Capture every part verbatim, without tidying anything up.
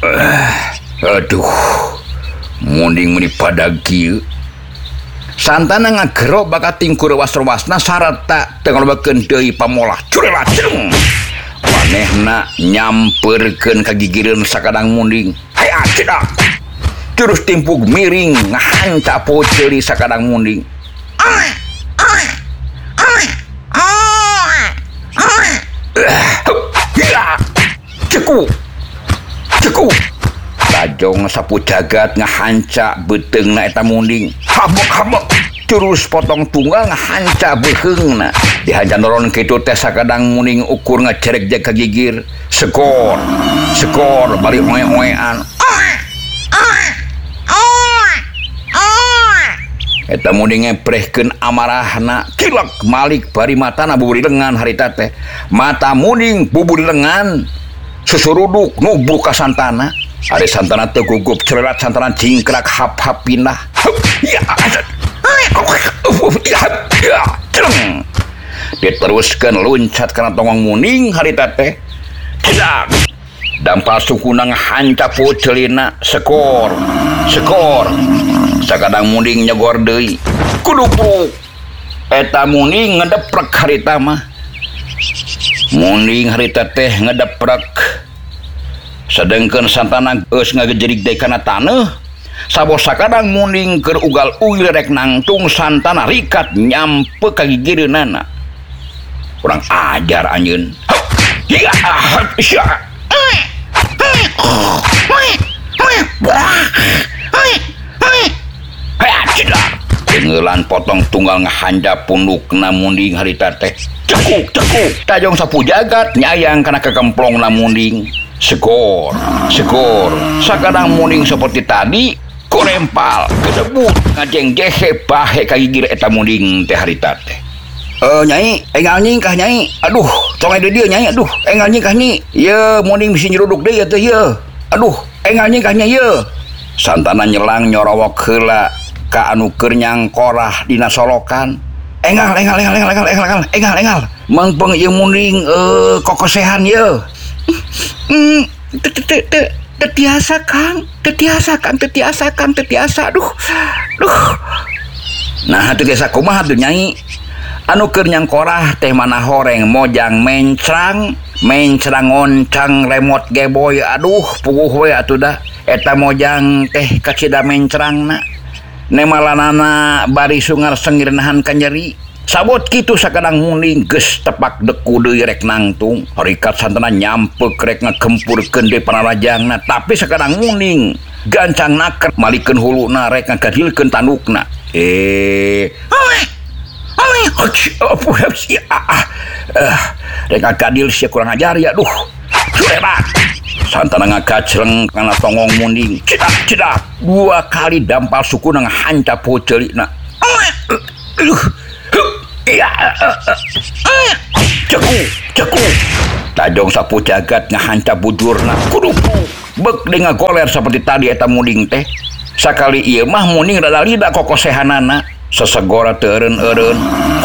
Aduh, munding meni pada kieu. Santana ngagero bakat tingkur wasna sarata teu ngalobakeun deui pamolah curela jeung. Manehna nyamperkeun ka gigireun sakadang munding. Haya cedak. Terus timpuk miring ngahanca poceuli sakadang munding. Ceku. Ceku. Tajong sapu jagat ngahanca beteungna eta munding. Habek-habek terus potong tunggal ngahanca beuheungna. Dihanca noron kitu teh sakadang munding ukur ngacerek jeung ka gigir. Sekor. Sekor bari oe-oean. Eta munding ngeprehkeun amarahna kilak malik bari matana buburi lengan harita teh. Mata munding buburi lengan susuruduk nubruk ka santana. Ari santana teu gugup cerelat santana cingkrak hap-hap pindah. Ya. Ya. Cereng. Diteruskeun luncat kana tongong munding harita teh. Cedak. Dampal sukuna ngahanca puceulina sekor. Sekor. Sakadang munding nyegor deui. Kudupuk. Eta munding ngedeprek harita mah. Munding harita teh ngedeprek. Sedengkeun santana geus ngagejerik deui kana taneuh. Sabos sakadang munding keur ugal-uil rek nangtung santana rikat nyampe ka gigireunana. Kurang ajar anjeun. Ya, sya. Dengelan potong tunggal ngahandap pundukna munding harita teh. Cekuk, cekuk. Tajong sapu jagat nyayang kana kekemplongna munding. Sekor, sekor. Sakadang munding seperti tadi korempal, kedebut ngajeng jehe bahe ka gigir eta munding teh harita teh. Eh nyai, engal nying kah nyai? Aduh, tong ade dieu nyai. Aduh, engal nying kah nyai? Ye munding bisi nyeruduk deui teh ye. Aduh, engal nying kah nyai ye? Santana nyelang nyorowok heula ka anu keur nyangkorah dina solokan. Engal, engal, engal, engal, engal, engal, engal, engal. Mangpeng ieu munding eh kokosehan ye. Hmm, tetiasa Kang, tetiasa Kang, tetiasa Kang, tetiasa. Duh. Duh. Nah, tetiasa kumaha tuh nyai? Anu keur nyangkorah teh mana horeng mojang mencrang, mencrang oncang remote geboy. Aduh, puguh we atuh dah. Eta mojang teh kacida mencrangna. Nemalanana bari sungar sengirnahan ka nyeri. Sabot kitu sakadang munding geus tepak deku deui rek nangtung. Harikat santana nyampeuk rek ngagempurkeun deui panarajangna, tapi sakadang munding gancang naker malikeun huluna rek ngagadilkeun tandukna. Eh, rek ngagadil sia kurang ajar ya. Duh. Surebat. Santana ngagacreng kana tongong munding. Cedak, cedak. Dua kali dampal sukuna ngahanca puceulina. Iya. Ceku, ceku. Tajong sapu jagat ngahanca bujurna. Kudupu. Bek dengan goler seperti tadi eta munding teh. Sakali ieu mah munding rada lida kokosehanana. Sesegora teu eureun-eureun.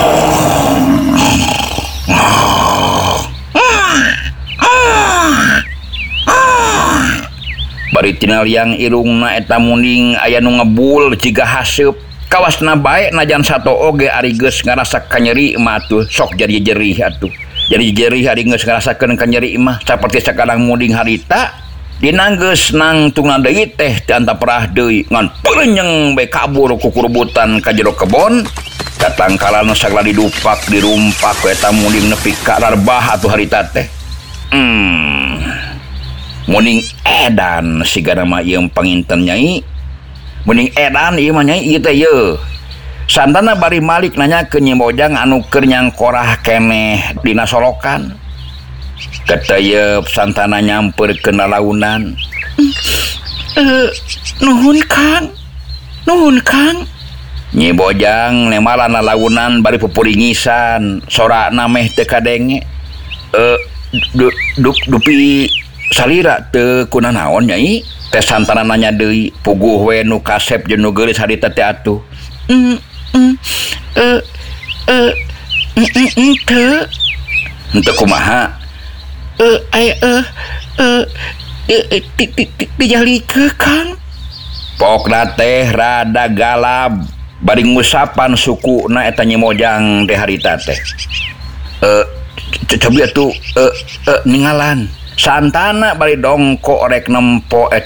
Bari tina liang irungna eta munding aya nu ngebul jiga haseup. Kawasna bae najan sato oge ari geus ngarasa kanyeri mah atuh sok jadi jerih atuh. Jadi jerih ari geus ngarasakeun kanyeri mah saperti sakadang munding harita dina geus nangtungna deui teh teu antaprah deui ngan peurenyeng bae kabur ku kurubutan ka jero kebon. Katangkalan sagala didupak dirumpak ku eta munding nepi ka rarbah atuh harita teh. Hmm. Munding edan sigana mah ieu panginten nyai. Mending edan ieu mah nyai ieu teh ye. Santana bari malik nanya ke Nyi Mojang anu keur nyangkorah keneh dina solokan. Keteuyeub santana nyamperkeun lalaunan. Eh, nuhun Kang. Nuhun Kang. Nyi Mojang nemalan lalaunan bari pupuringisan, sorana meh teu kadenge. Eh, duk dupi salira teu kunaon nyai? Teh santana nanya deui puguh we nu kasep jeung nu geulis harita teh atuh. Mm, mm, eh eh teu. Henteu kumaha? Eh ai eh eh dijalikeun Kang. Pokna teh rada galab bari ngusapan sukuna eta Nyi Mojang teh harita teh. Eh coba tuh eh, eh, ningalan santana bari dongko rek nempo